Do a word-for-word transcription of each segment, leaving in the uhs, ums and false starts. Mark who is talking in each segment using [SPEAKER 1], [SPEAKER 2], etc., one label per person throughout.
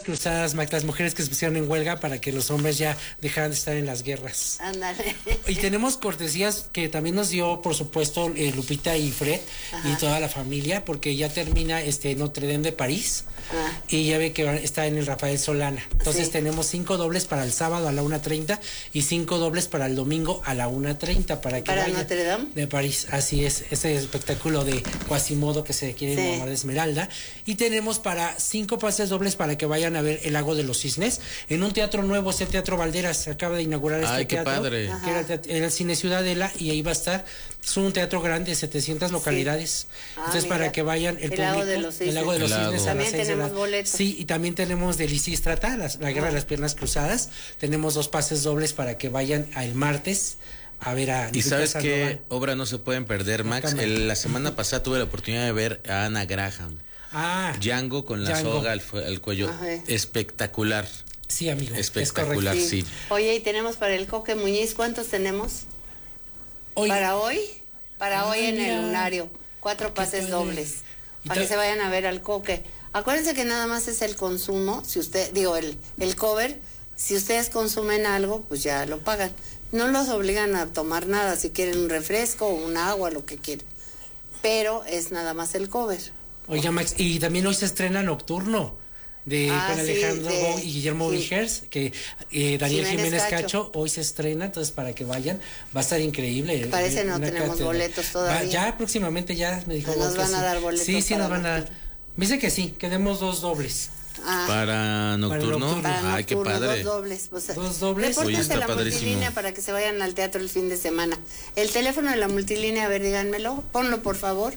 [SPEAKER 1] cruzadas, Mac, las mujeres que se pusieron en huelga para que los hombres ya dejaran de estar en las guerras.
[SPEAKER 2] Ándale.
[SPEAKER 1] Y tenemos cortesías que también nos dio, por supuesto, eh, Lupita y Fred. Ajá. Y toda la familia, porque ya termina este Notre Dame de París. Ah. Y ya ve que está en el Rafael Solana. Entonces sí. tenemos cinco dobles para el sábado a la una treinta y cinco dobles para el domingo a la una treinta para que
[SPEAKER 2] ¿Para
[SPEAKER 1] vayan
[SPEAKER 2] Notre Dame?
[SPEAKER 1] De París. Así es, ese espectáculo de Quasimodo que se quiere sí. llamar de Esmeralda. Y tenemos para cinco pases dobles para que vayan a ver El Lago de los Cisnes en un teatro nuevo, es el Teatro Valderas. Se acaba de inaugurar este
[SPEAKER 3] Ay, qué
[SPEAKER 1] teatro.
[SPEAKER 3] Padre.
[SPEAKER 1] Que era, el, era el Cine Ciudadela y ahí va a estar. Es un teatro grande de setecientas localidades. Sí. Ah, Entonces, mira, para que vayan el, el público.
[SPEAKER 2] Lago de los Cisnes.
[SPEAKER 1] El Lago de los
[SPEAKER 3] Lago.
[SPEAKER 1] Cisnes.
[SPEAKER 2] También tenemos
[SPEAKER 1] la...
[SPEAKER 2] boletos.
[SPEAKER 1] Sí, y también tenemos de Lisístrata, la, la Guerra ah. de las Piernas Cruzadas. Tenemos dos pases dobles para que vayan el martes a ver a...
[SPEAKER 3] ¿Y sabes qué obra no se pueden perder, Max? El, la semana pasada tuve la oportunidad de ver a Ana Graham.
[SPEAKER 1] Ah.
[SPEAKER 3] Django con la Django. soga al, al cuello. Ajá. Espectacular.
[SPEAKER 1] Sí, amigo.
[SPEAKER 3] Espectacular, sí.
[SPEAKER 2] sí. Oye, y tenemos para el Coque Muñiz, ¿cuántos tenemos? Hoy. ¿Para hoy? Para Ay, hoy en mira. el Lunario. Cuatro pases dobles. Para que se vayan a ver al Coque. Acuérdense que nada más es el consumo, si usted, digo, el, el cover, si ustedes consumen algo, pues ya lo pagan. No los obligan a tomar nada, si quieren un refresco o un agua, lo que quieran. Pero es nada más el cover.
[SPEAKER 1] Oiga, Max, y también hoy se estrena Nocturno de ah, con Alejandro sí, de, y Guillermo sí. Vigers, que eh, Daniel Jiménez, Jiménez Cacho. Cacho hoy se estrena, entonces para que vayan, va a estar increíble.
[SPEAKER 2] Parece no tenemos cátedra. boletos todavía.
[SPEAKER 1] Va, ya próximamente ya me dijo.
[SPEAKER 2] Nos van
[SPEAKER 1] sí.
[SPEAKER 2] a dar boletos.
[SPEAKER 1] Sí, sí, nos van a dar. Me dice que sí, que demos dos dobles.
[SPEAKER 3] Ah. Para nocturno,
[SPEAKER 2] para nocturno.
[SPEAKER 3] Ay, qué padre.
[SPEAKER 2] Dos dobles. Pues,
[SPEAKER 1] dos dobles.
[SPEAKER 2] Repórtense la multilínea para que se vayan al teatro el fin de semana. El teléfono de la multilínea, a ver, díganmelo, ponlo por favor.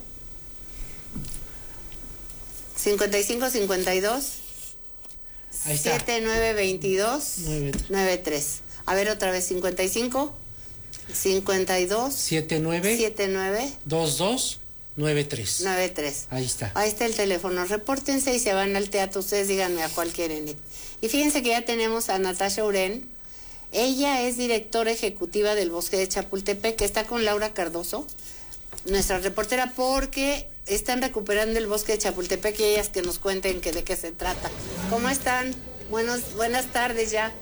[SPEAKER 2] cincuenta y cinco cincuenta y dos setenta y nueve veintidós noventa y tres. A ver otra vez, cincuenta y cinco cincuenta y dos
[SPEAKER 1] setenta y nueve
[SPEAKER 2] setenta y nueve
[SPEAKER 1] veintidós noventa y tres.
[SPEAKER 2] noventa y tres.
[SPEAKER 1] Ahí está.
[SPEAKER 2] Ahí está el teléfono. Repórtense y se van al teatro. Ustedes díganme a cuál quieren ir. Y fíjense que ya tenemos a Natasha Uren. Ella es directora ejecutiva del Bosque de Chapultepec, que está con Laura Cardoso, nuestra reportera, porque están recuperando el Bosque de Chapultepec y ellas que nos cuenten que de qué se trata. ¿Cómo están? Buenos, buenas tardes ya.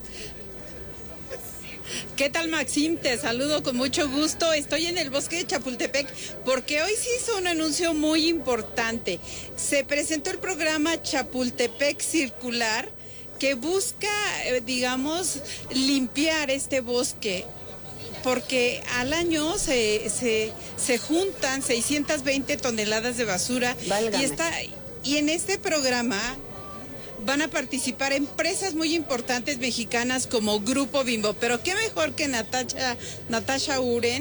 [SPEAKER 4] ¿Qué tal, Maxim? Te saludo con mucho gusto. Estoy en el Bosque de Chapultepec porque hoy se hizo un anuncio muy importante. Se presentó el programa Chapultepec Circular, que busca, eh, digamos, limpiar este bosque, porque al año se, se, se juntan seiscientas veinte toneladas de basura.
[SPEAKER 2] Válgame.
[SPEAKER 4] y está y en este programa van a participar empresas muy importantes mexicanas como Grupo Bimbo, pero qué mejor que Natasha, Natasha Uren,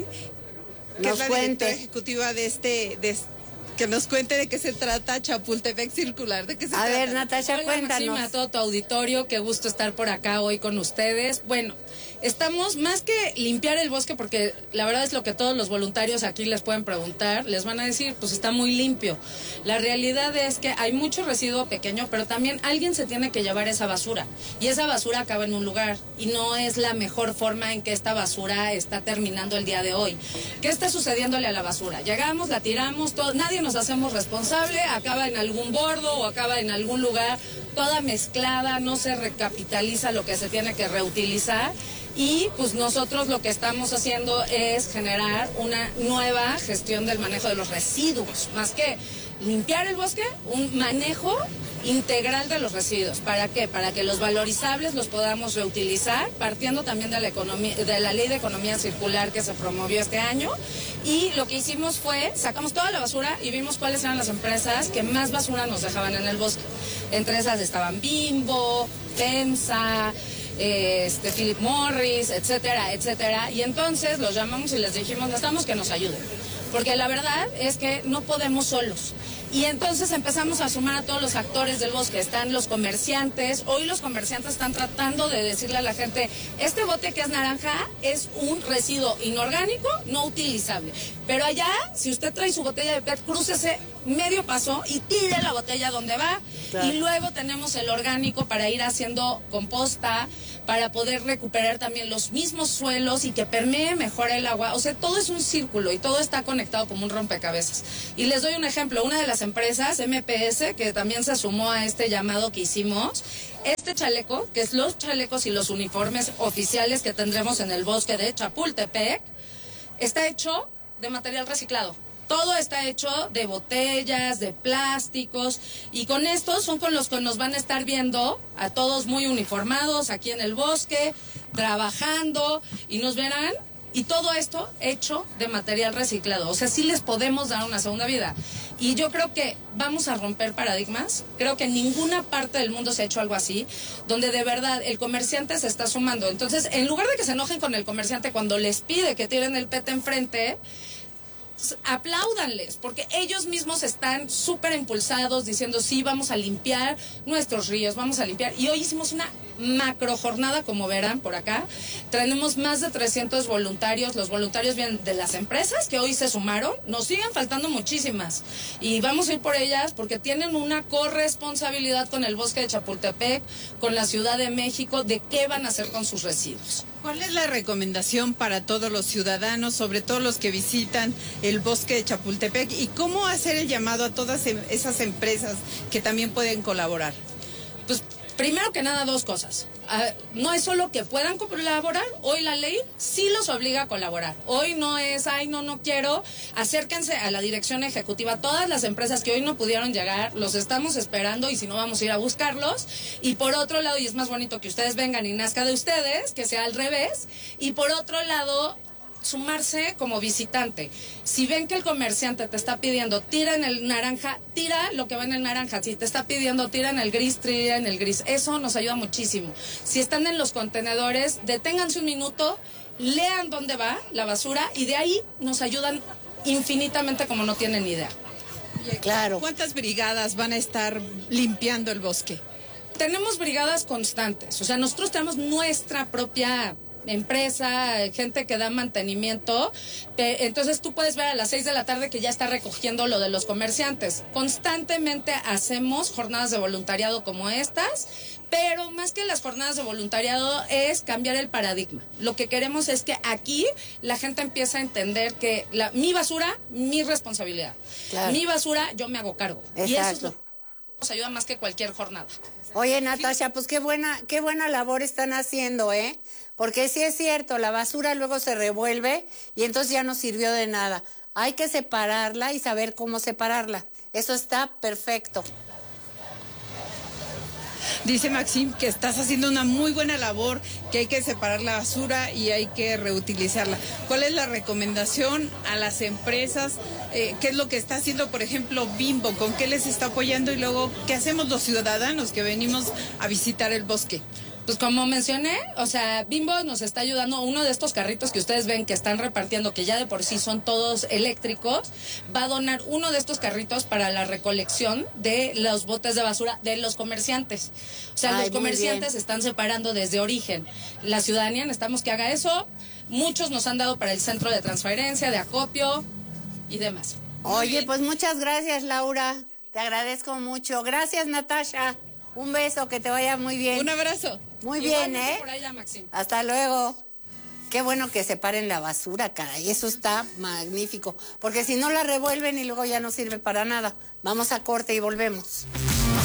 [SPEAKER 4] que
[SPEAKER 2] nos
[SPEAKER 4] es la
[SPEAKER 2] cuente.
[SPEAKER 4] directora ejecutiva de este, de, que nos cuente de qué se trata Chapultepec Circular, de qué se
[SPEAKER 2] a
[SPEAKER 4] trata.
[SPEAKER 2] ver, Natasha,
[SPEAKER 5] Hola,
[SPEAKER 2] cuéntanos.
[SPEAKER 5] Maxima, a todo tu auditorio, qué gusto estar por acá hoy con ustedes. Bueno, estamos más que limpiar el bosque, porque la verdad es lo que todos los voluntarios aquí les pueden preguntar, les van a decir, pues está muy limpio. La realidad es que hay mucho residuo pequeño, pero también alguien se tiene que llevar esa basura, y esa basura acaba en un lugar, y no es la mejor forma en que esta basura está terminando el día de hoy. ¿Qué está sucediéndole a la basura? Llegamos, la tiramos, todo, nadie nos hacemos responsable, acaba en algún bordo o acaba en algún lugar, toda mezclada, no se recapitaliza lo que se tiene que reutilizar. Y pues nosotros lo que estamos haciendo es generar una nueva gestión del manejo de los residuos, más que limpiar el bosque, un manejo integral de los residuos. ¿Para qué? Para que los valorizables los podamos reutilizar, partiendo también de la economía, de la ley de economía circular que se promovió este año. Y lo que hicimos fue, sacamos toda la basura y vimos cuáles eran las empresas que más basura nos dejaban en el bosque. Entre esas estaban Bimbo, FEMSA, este, Philip Morris, etcétera, etcétera. Y entonces los llamamos y les dijimos, necesitamos que nos ayuden, porque la verdad es que no podemos solos. Y entonces empezamos a sumar a todos los actores del bosque. Están los comerciantes. Hoy los comerciantes están tratando de decirle a la gente, este bote que es naranja es un residuo inorgánico no utilizable. Pero allá, si usted trae su botella de P E T, crúcese medio paso y tire la botella donde va. Claro. Y luego tenemos el orgánico para ir haciendo composta, para poder recuperar también los mismos suelos y que permee mejor el agua. O sea, todo es un círculo y todo está conectado como un rompecabezas. Y les doy un ejemplo. Una de las empresas, M P S, que también se sumó a este llamado que hicimos, este chaleco, que es los chalecos y los uniformes oficiales que tendremos en el bosque de Chapultepec, está hecho de material reciclado. Todo está hecho de botellas, de plásticos, y con estos son con los que nos van a estar viendo a todos muy uniformados aquí en el bosque, trabajando, y nos verán, y todo esto hecho de material reciclado. O sea, sí les podemos dar una segunda vida. Y yo creo que vamos a romper paradigmas. Creo que en ninguna parte del mundo se ha hecho algo así, donde de verdad el comerciante se está sumando. Entonces, en lugar de que se enojen con el comerciante cuando les pide que tiren el P E T enfrente, apláudanles, porque ellos mismos están súper impulsados diciendo sí, vamos a limpiar nuestros ríos, vamos a limpiar. Y hoy hicimos una macro jornada, como verán por acá. Tenemos más de trescientos voluntarios. Los voluntarios vienen de las empresas que hoy se sumaron. Nos siguen faltando muchísimas y vamos a ir por ellas porque tienen una corresponsabilidad con el bosque de Chapultepec, con la Ciudad de México, de qué van a hacer con sus residuos.
[SPEAKER 4] ¿Cuál es la recomendación para todos los ciudadanos, sobre todo los que visitan el bosque de Chapultepec, y cómo hacer el llamado a todas esas empresas que también pueden colaborar?
[SPEAKER 5] Pues primero que nada, dos cosas. Uh, no es solo que puedan colaborar, hoy la ley sí los obliga a colaborar. Hoy no es, ay, no, no quiero. Acérquense a la dirección ejecutiva. Todas las empresas que hoy no pudieron llegar, los estamos esperando, y si no, vamos a ir a buscarlos. Y por otro lado, y es más bonito que ustedes vengan y nazca de ustedes, que sea al revés. Y por otro lado, sumarse como visitante. Si ven que el comerciante te está pidiendo tira en el naranja, tira lo que va en el naranja. Si te está pidiendo tira en el gris, tira en el gris. Eso nos ayuda muchísimo. Si están en los contenedores, deténganse un minuto, lean dónde va la basura, y de ahí nos ayudan infinitamente como no tienen ni idea.
[SPEAKER 2] Claro.
[SPEAKER 4] ¿Cuántas brigadas van a estar limpiando el bosque?
[SPEAKER 5] Tenemos brigadas constantes. O sea, nosotros tenemos nuestra propia empresa, gente que da mantenimiento. Entonces tú puedes ver a las seis de la tarde que ya está recogiendo lo de los comerciantes. Constantemente hacemos jornadas de voluntariado como estas, pero más que las jornadas de voluntariado es cambiar el paradigma. Lo que queremos es que aquí la gente empiece a entender que la, mi basura, mi responsabilidad. Claro. Mi basura, yo me hago cargo.
[SPEAKER 2] Exacto.
[SPEAKER 5] Y eso es lo que nos ayuda más que cualquier jornada.
[SPEAKER 2] Oye, Natasha, pues qué buena, qué buena labor están haciendo, ¿eh? Porque sí es cierto, la basura luego se revuelve y entonces ya no sirvió de nada. Hay que separarla y saber cómo separarla. Eso está perfecto.
[SPEAKER 4] Dice Maxim que estás haciendo una muy buena labor, que hay que separar la basura y hay que reutilizarla. ¿Cuál es la recomendación a las empresas? Eh, ¿Qué es lo que está haciendo, por ejemplo, Bimbo? ¿Con qué les está apoyando? Y luego, ¿qué hacemos los ciudadanos que venimos a visitar el bosque?
[SPEAKER 5] Pues como mencioné, o sea, Bimbo nos está ayudando. Uno de estos carritos que ustedes ven que están repartiendo, que ya de por sí son todos eléctricos, va a donar uno de estos carritos para la recolección de los botes de basura de los comerciantes. O sea, Ay, los comerciantes se están separando desde origen. La ciudadanía necesitamos que haga eso. Muchos nos han dado para el centro de transferencia, de acopio y demás.
[SPEAKER 2] Oye, pues muchas gracias, Laura. Te agradezco mucho. Gracias, Natasha. Un beso, que te vaya muy bien.
[SPEAKER 4] Un abrazo.
[SPEAKER 2] Muy bien,
[SPEAKER 5] Igualmente
[SPEAKER 2] ¿eh?
[SPEAKER 5] por allá, Maxim.
[SPEAKER 2] Hasta luego. Qué bueno que separen la basura, caray. Eso está magnífico. Porque si no la revuelven y luego ya no sirve para nada. Vamos a corte y volvemos.